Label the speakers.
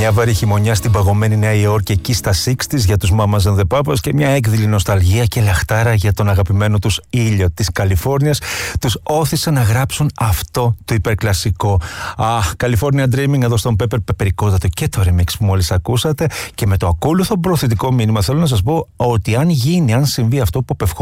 Speaker 1: Μια βαρύ χειμωνιά στην παγωμένη Νέα Υόρκη, εκεί στα 60's για τους Mamas and the Papas, και μια έκδηλη νοσταλγία και λαχτάρα για τον αγαπημένο τους ήλιο της Καλιφόρνιας τους όθησαν να γράψουν αυτό το υπερκλασικό. California Dreaming εδώ στον Pepper, πεπερικότατο και το remix που μόλις ακούσατε. Και με το ακόλουθο προωθητικό μήνυμα θέλω να σας πω ότι αν συμβεί αυτό που